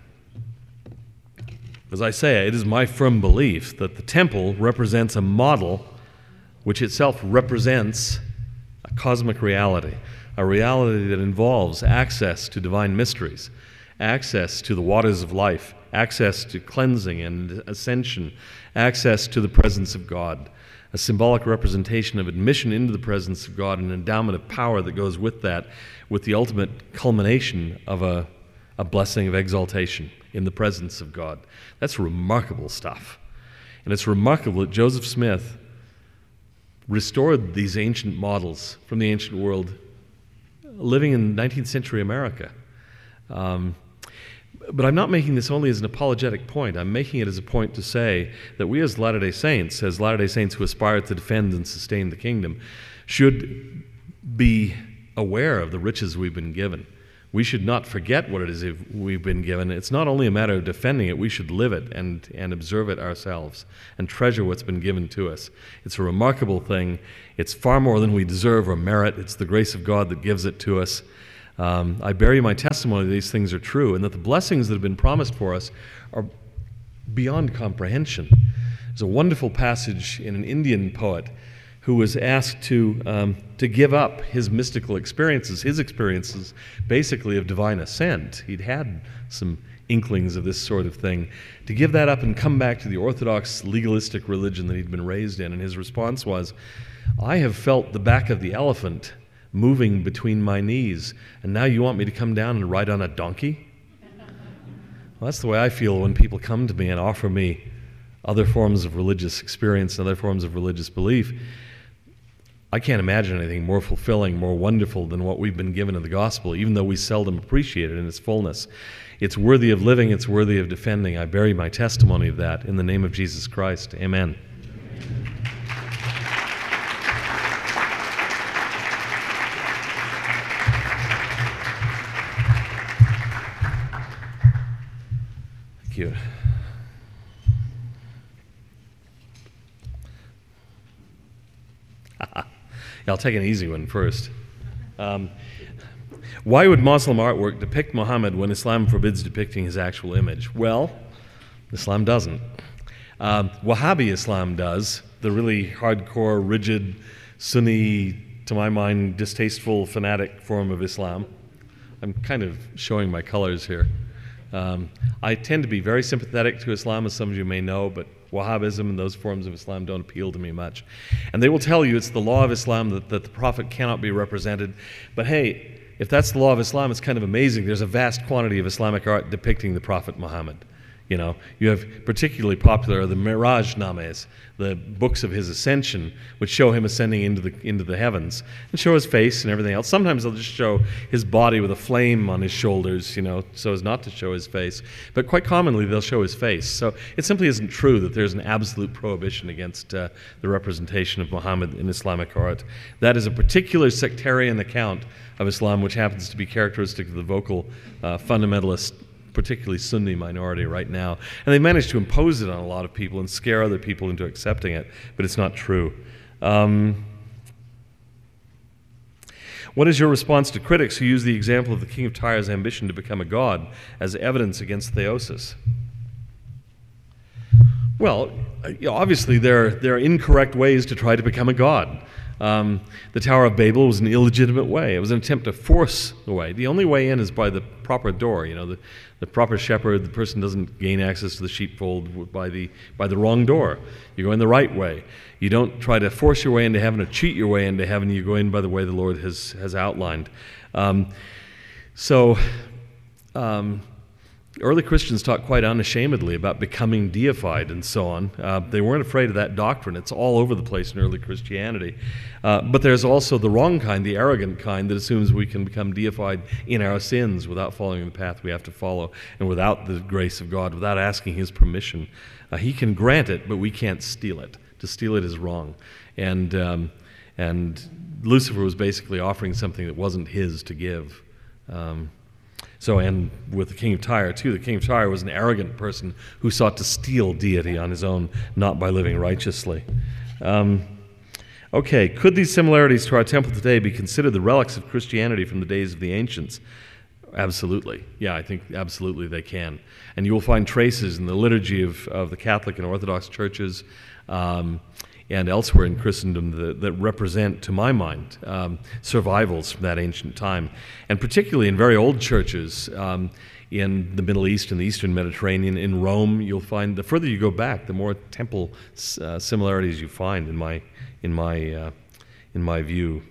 as I say, it is my firm belief that the temple represents a model which itself represents a cosmic reality, a reality that involves access to divine mysteries, access to the waters of life, access to cleansing and ascension, access to the presence of God. a symbolic representation of admission into the presence of God, an endowment of power that goes with that, with the ultimate culmination of a blessing of exaltation in the presence of God. That's remarkable stuff. And it's remarkable that Joseph Smith restored these ancient models from the ancient world living in 19th century America. But I'm not making this only as an apologetic point. I'm making it as a point to say that we as Latter-day Saints who aspire to defend and sustain the kingdom, should be aware of the riches we've been given. We should not forget what it is we've been given. It's not only a matter of defending it, we should live it and observe it ourselves and treasure what's been given to us. It's a remarkable thing. It's far more than we deserve or merit. It's the grace of God that gives it to us. I bear you my testimony that these things are true and that the blessings that have been promised for us are beyond comprehension. There's a wonderful passage in an Indian poet who was asked to give up his mystical experiences, his experiences basically of divine ascent. He'd had some inklings of this sort of thing, to give that up and come back to the orthodox legalistic religion that he'd been raised in. And his response was, "I have felt the back of the elephant moving between my knees, and now you want me to come down and ride on a donkey?" Well, that's the way I feel when people come to me and offer me other forms of religious experience and other forms of religious belief. I can't imagine anything more fulfilling, more wonderful than what we've been given in the gospel, even though we seldom appreciate it in its fullness. It's worthy of living, it's worthy of defending. I bear you my testimony of that in the name of Jesus Christ. Amen. Thank you. I'll take an easy one first. Why would Muslim artwork depict Muhammad when Islam forbids depicting his actual image? Well, Islam doesn't. Wahhabi Islam does, the really hardcore, rigid, Sunni, to my mind, distasteful, fanatic form of Islam. I'm kind of showing my colors here. I tend to be very sympathetic to Islam, as some of you may know, but Wahhabism and those forms of Islam don't appeal to me much. And they will tell you it's the law of Islam that the Prophet cannot be represented. But hey, if that's the law of Islam, it's kind of amazing. There's a vast quantity of Islamic art depicting the Prophet Muhammad. You know, you have particularly popular the Miraj Names, the books of his ascension, which show him ascending into the heavens and show his face and everything else. Sometimes they'll just show his body with a flame on his shoulders, you know, so as not to show his face. But quite commonly they'll show his face. So it simply isn't true that there's an absolute prohibition against the representation of Muhammad in Islamic art. That is a particular sectarian account of Islam, which happens to be characteristic of the vocal fundamentalist, particularly Sunni minority right now. And they managed to impose it on a lot of people and scare other people into accepting it, but it's not true. What is your response to critics who use the example of the king of Tyre's ambition to become a god as evidence against theosis? Well, obviously there are incorrect ways to try to become a god. The Tower of Babel was an illegitimate way. It was an attempt to force the way. The only way in is by the proper door. You know, the proper shepherd, the person doesn't gain access to the sheepfold by the wrong door. You go in the right way. You don't try to force your way into heaven or cheat your way into heaven. You go in by the way the Lord has outlined. Early Christians talked quite unashamedly about becoming deified and so on. They weren't afraid of that doctrine. It's all over the place in early Christianity. But there's also the wrong kind, the arrogant kind, that assumes we can become deified in our sins without following the path we have to follow and without the grace of God, without asking His permission. He can grant it, but we can't steal it. To steal it is wrong. And Lucifer was basically offering something that wasn't his to give. And with the king of Tyre, too, the king of Tyre was an arrogant person who sought to steal deity on his own, not by living righteously. Could these similarities to our temple today be considered the relics of Christianity from the days of the ancients? Absolutely. Yeah, I think absolutely they can. And you will find traces in the liturgy of the Catholic and Orthodox churches, and elsewhere in Christendom that represent, to my mind, survivals from that ancient time. And particularly in very old churches in the Middle East and the Eastern Mediterranean, in Rome, you'll find the further you go back, the more temple similarities you find, in my view.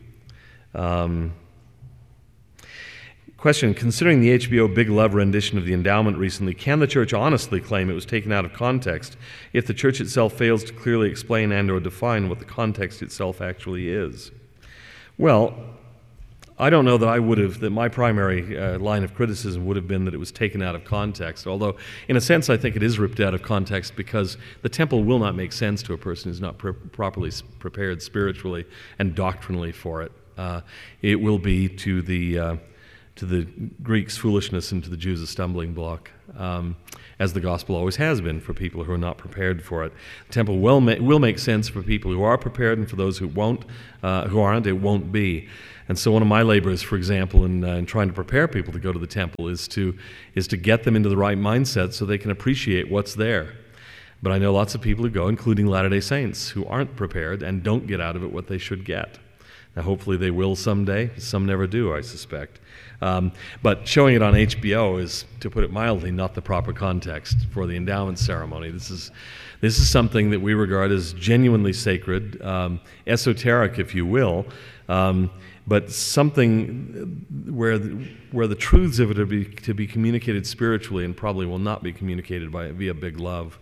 Question, considering the HBO Big Love rendition of the endowment recently, can the church honestly claim it was taken out of context if the church itself fails to clearly explain and or define what the context itself actually is? Well, I don't know that my primary line of criticism would have been that it was taken out of context, although in a sense I think it is ripped out of context because the temple will not make sense to a person who's not properly prepared spiritually and doctrinally for it. It will be to the Greeks foolishness and to the Jews a stumbling block, as the gospel always has been for people who are not prepared for it. The temple will make sense for people who are prepared, and for those who aren't, it won't be. And so one of my labors, for example, in trying to prepare people to go to the temple is to get them into the right mindset so they can appreciate what's there. But I know lots of people who go, including Latter-day Saints, who aren't prepared and don't get out of it what they should get. Now, hopefully they will someday. Some never do, I suspect. But showing it on HBO is, to put it mildly, not the proper context for the endowment ceremony. This is something that we regard as genuinely sacred, esoteric, if you will, but something where the truths of it are to be communicated spiritually and probably will not be communicated via Big Love.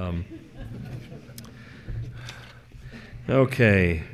Okay.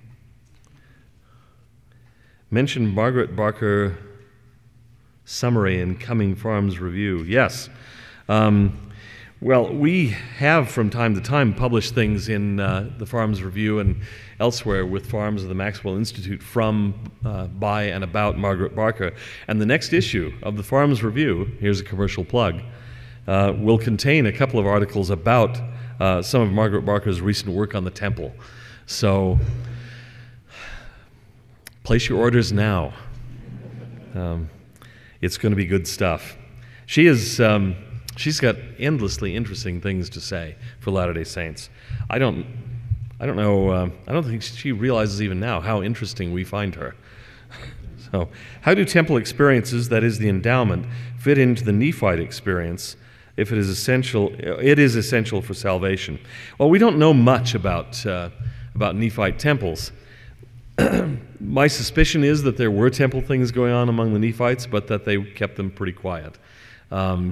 Mention Margaret Barker summary in Coming Farms Review. Yes. Well, we have from time to time published things in the Farms Review and elsewhere with Farms of the Maxwell Institute from, by, and about Margaret Barker. And the next issue of the Farms Review, here's a commercial plug, will contain a couple of articles about some of Margaret Barker's recent work on the temple. So place your orders now. It's going to be good stuff. She's got endlessly interesting things to say for Latter-day Saints. I don't know. I don't think she realizes even now how interesting we find her. So, how do temple experiences, that is the endowment, fit into the Nephite experience? If it is essential, it is essential for salvation. Well, we don't know much about Nephite temples. My suspicion is that there were temple things going on among the Nephites, but that they kept them pretty quiet. But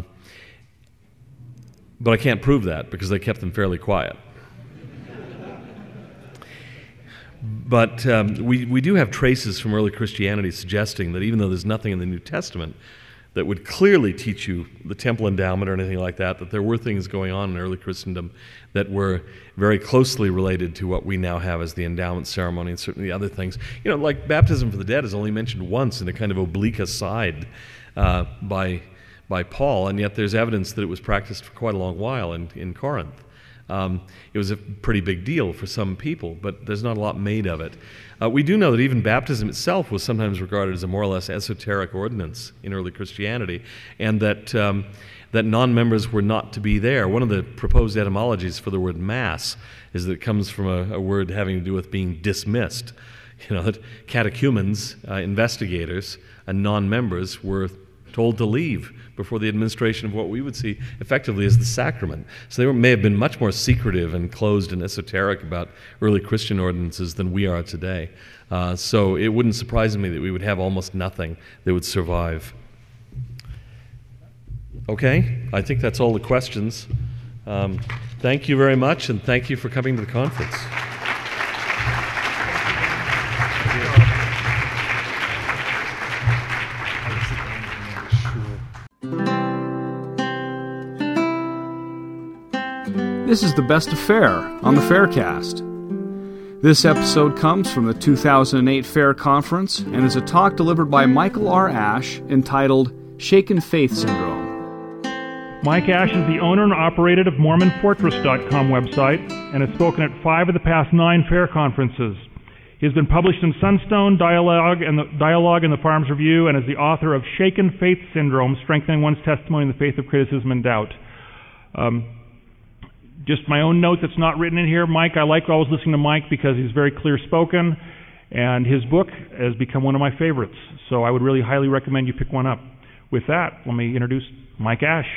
I can't prove that because they kept them fairly quiet. But we do have traces from early Christianity suggesting that even though there's nothing in the New Testament that would clearly teach you the temple endowment or anything like that, that there were things going on in early Christendom that were very closely related to what we now have as the endowment ceremony and certainly other things. You know, like baptism for the dead is only mentioned once in a kind of oblique aside by Paul, and yet there's evidence that it was practiced for quite a long while in Corinth. It was a pretty big deal for some people, but there's not a lot made of it. We do know that even baptism itself was sometimes regarded as a more or less esoteric ordinance in early Christianity, and that non-members were not to be there. One of the proposed etymologies for the word mass is that it comes from a word having to do with being dismissed. You know, that catechumens, investigators, and non-members were told to leave before the administration of what we would see effectively as the sacrament. So they may have been much more secretive and closed and esoteric about early Christian ordinances than we are today. So it wouldn't surprise me that we would have almost nothing that would survive. Okay, I think that's all the questions. Thank you very much, and thank you for coming to the conference. This is the Best of Fair on the Faircast. This episode comes from the 2008 Fair Conference and is a talk delivered by Michael R. Ash entitled Shaken Faith Syndrome. Mike Ash is the owner and operator of MormonFortress.com website and has spoken at 5 of the past 9 Fair Conferences. He has been published in Sunstone, Dialogue, and the Farms Review, and is the author of Shaken Faith Syndrome, Strengthening One's Testimony in the Faith of Criticism and Doubt. just my own note that's not written in here, Mike, I like always listening to Mike because he's very clear-spoken, and his book has become one of my favorites. So I would really highly recommend you pick one up. With that, let me introduce Mike Ash.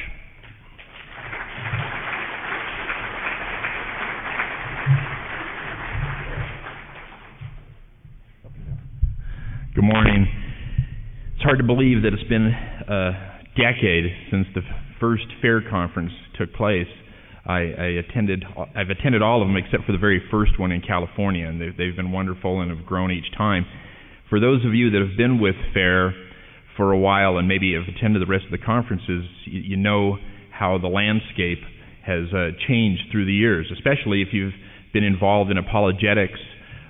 Good morning. It's hard to believe that it's been a decade since the first fair conference took place. I've attended all of them except for the very first one in California, and they've been wonderful and have grown each time. For those of you that have been with fair for a while and maybe have attended the rest of the conferences, you know how the landscape has changed through the years, especially if you've been involved in apologetics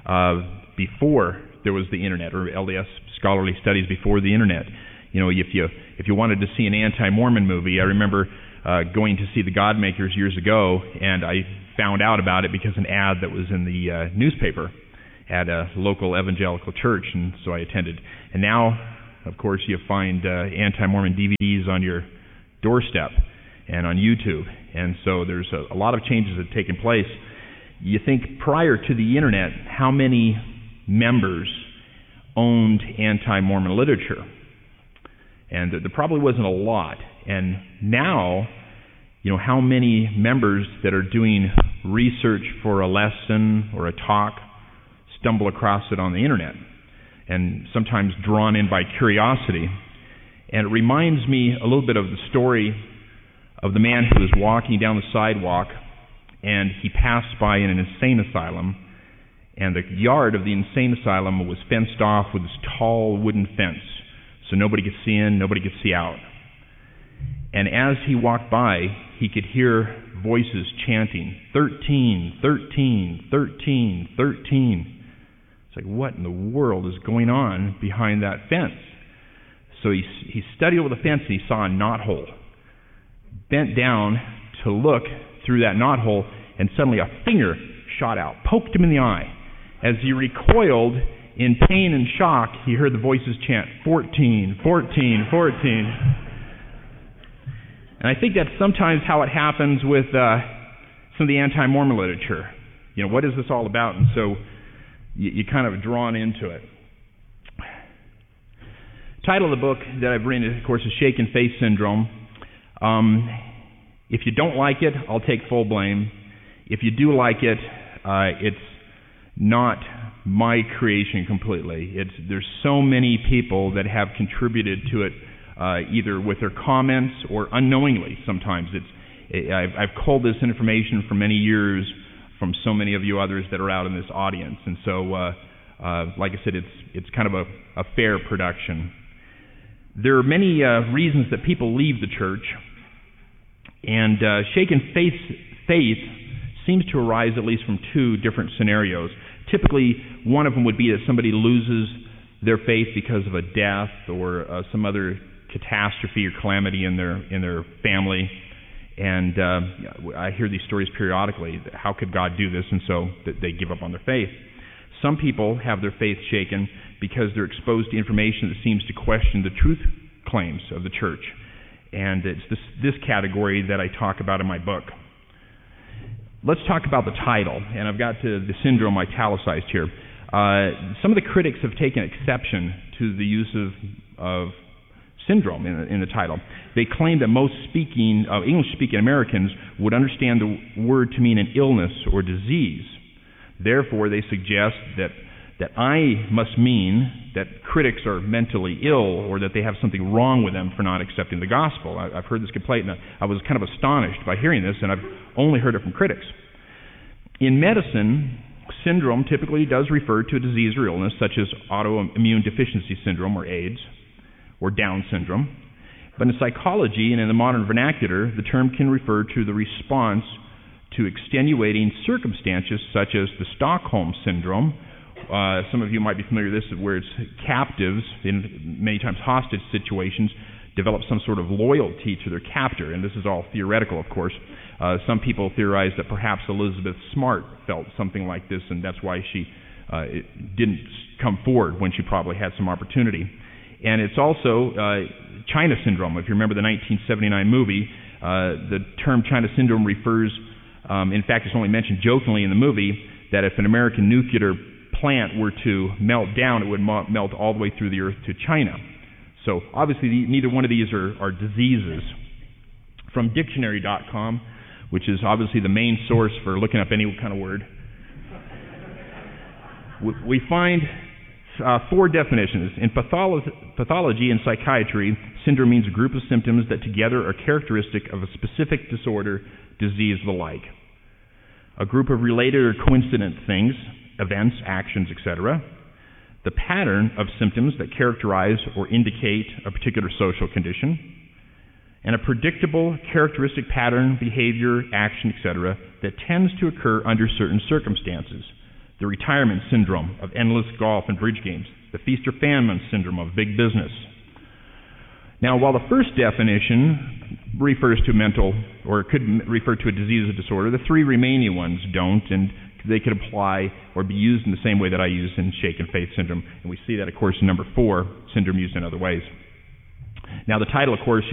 before there was the internet, or LDS scholarly studies before the internet. You know, if you wanted to see an anti-Mormon movie, I remember going to see The Godmakers years ago, and I found out about it because an ad that was in the newspaper at a local evangelical church, and so I attended. And now, of course, you find anti-Mormon DVDs on your doorstep and on YouTube, and so there's a lot of changes that have taken place. You think prior to the internet, how many members owned anti-Mormon literature? And there probably wasn't a lot. And now, you know, how many members that are doing research for a lesson or a talk stumble across it on the internet, and sometimes drawn in by curiosity. And it reminds me a little bit of the story of the man who was walking down the sidewalk, and he passed by an insane asylum, and the yard of the insane asylum was fenced off with this tall wooden fence, so nobody could see in, nobody could see out. And as he walked by, he could hear voices chanting, 13, 13, 13, 13. It's like, what in the world is going on behind that fence? So he studied over the fence, and he saw a knothole. Bent down to look through that knothole, and suddenly a finger shot out, poked him in the eye. As he recoiled in pain and shock, he heard the voices chant, 14, 14, 14. And I think that's sometimes how it happens with some of the anti-Mormon literature. You know, what is this all about? And so you kind of drawn into it. Title of the book that I've written, of course, is Shaken Faith Syndrome. If you don't like it, I'll take full blame. If you do like it, it's not my creation completely. There's so many people that have contributed to it, either with their comments or unknowingly sometimes. I've culled this information for many years from so many of you others that are out in this audience. And so, like I said, it's kind of a fair production. There are many reasons that people leave the church, and shaken faith seems to arise at least from two different scenarios. Typically, one of them would be that somebody loses their faith because of a death or some other catastrophe or calamity in their family. And I hear these stories periodically. How could God do this? And so they give up on their faith. Some people have their faith shaken because they're exposed to information that seems to question the truth claims of the church. And it's this category that I talk about in my book. Let's talk about the title. And I've got the syndrome italicized here. Some of the critics have taken exception to the use of syndrome in the title. They claim that most English-speaking Americans would understand the word to mean an illness or disease. Therefore, they suggest that I must mean that critics are mentally ill or that they have something wrong with them for not accepting the gospel. I've heard this complaint, and I was kind of astonished by hearing this, and I've only heard it from critics. In medicine, syndrome typically does refer to a disease or illness such as autoimmune deficiency syndrome or AIDS or Down syndrome. But in psychology and in the modern vernacular, the term can refer to the response to extenuating circumstances such as the Stockholm syndrome. Some of you might be familiar with this, where it's captives, in many times hostage situations, develop some sort of loyalty to their captor. And this is all theoretical, of course. Some people theorize that perhaps Elizabeth Smart felt something like this, and that's why she didn't come forward when she probably had some opportunity. And it's also China syndrome. If you remember the 1979 movie, the term China syndrome refers In fact, it's only mentioned jokingly in the movie that if an American nuclear plant were to melt down, it would melt all the way through the earth to China. So obviously neither one of these are diseases. From dictionary.com, which is obviously the main source for looking up any kind of word, we find 4 definitions. In pathology and psychiatry, syndrome means a group of symptoms that together are characteristic of a specific disorder, disease, the like. A group of related or coincident things, events, actions, etc. The pattern of symptoms that characterize or indicate a particular social condition. And a predictable, characteristic pattern, behavior, action, etc. that tends to occur under certain circumstances. The retirement syndrome of endless golf and bridge games, the feast or famine syndrome of big business. Now, while the first definition refers to mental, or could refer to a disease or disorder, the 3 remaining ones don't, and they could apply or be used in the same way that I use in shaken faith syndrome. And we see that, of course, in number 4, syndrome used in other ways. Now, the title, of course,